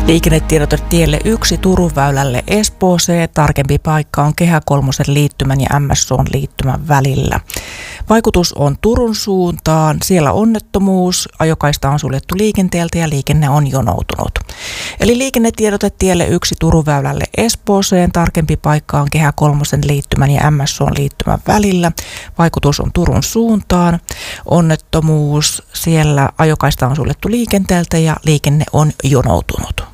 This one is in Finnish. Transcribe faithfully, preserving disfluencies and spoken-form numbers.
Liikennetiedote tielle yksi Turun väylälle Espooseen. Tarkempi paikka on Kehä kolmosen liittymän ja M S O:n liittymän välillä. Vaikutus on Turun suuntaan. Siellä onnettomuus. Ajokaista on suljettu liikenteeltä ja liikenne on jonoutunut. Eli liikennetiedote tielle yksi Turun väylälle Espooseen. Tarkempi paikka on Kehä kolmosen liittymän ja M S O:n liittymän välillä. Vaikutus on Turun suuntaan. Onnettomuus. Siellä ajokaista on suljettu liikenteeltä ja liikenne on jonoutunut.